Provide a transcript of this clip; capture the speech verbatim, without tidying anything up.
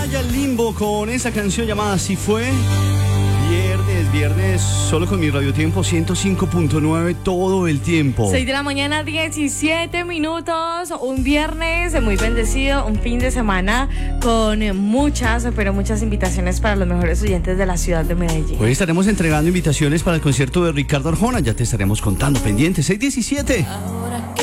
Playa Limbo con esa canción llamada Así Fue. Viernes, viernes, solo con mi radiotiempo ciento cinco punto nueve todo el tiempo. seis de la mañana, diecisiete minutos. Un viernes muy bendecido, un fin de semana con muchas, pero muchas invitaciones para los mejores oyentes de la ciudad de Medellín. Hoy estaremos entregando invitaciones para el concierto de Ricardo Arjona. Ya te estaremos contando, pendiente, seis diecisiete. Ahora